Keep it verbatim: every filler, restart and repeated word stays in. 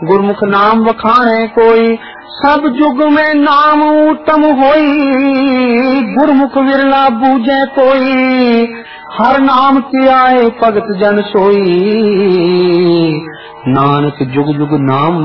गुरमुख नाम वखाणे कोई, सब जुग में नाम उत्तम होई। गुरमुख विरला बूझे कोई, हर नाम की आए भगत जन सोई। नानक जुग जुग नाम